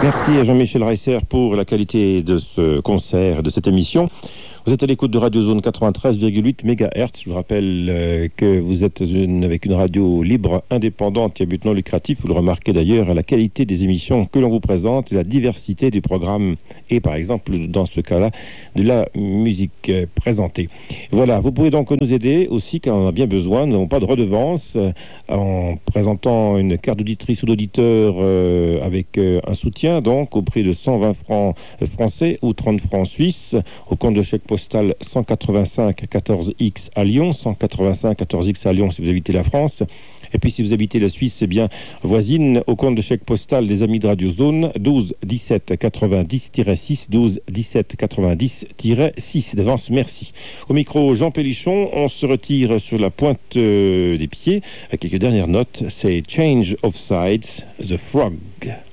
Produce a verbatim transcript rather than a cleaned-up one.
Merci à Jean-Michel Reisser pour la qualité de ce concert, de cette émission. Vous êtes à l'écoute de Radio Zone quatre-vingt-treize virgule huit mégahertz. Je vous rappelle euh, que vous êtes une, avec une radio libre, indépendante et à but non lucratif. Vous le remarquez d'ailleurs à la qualité des émissions que l'on vous présente et la diversité du programme et par exemple, dans ce cas-là, de la musique euh, présentée. Voilà, vous pouvez donc nous aider aussi quand on a bien besoin. Nous n'avons pas de redevance euh, en présentant une carte d'auditrice ou d'auditeur euh, avec euh, un soutien donc au prix de cent vingt francs français ou trente francs suisses au compte de chèque postal cent quatre-vingt-cinq quatorze X à Lyon, cent quatre-vingt-cinq quatorze X à Lyon si vous habitez la France. Et puis si vous habitez la Suisse, c'est bien voisine, au compte de chèque postal des amis de Radio Zone, douze dix-sept quatre-vingt-dix six, douze dix-sept quatre-vingt-dix six. D'avance, merci. Au micro, Jean Pélichon, on se retire sur la pointe euh, des pieds. À quelques dernières notes, c'est Change of Sides, The Frog.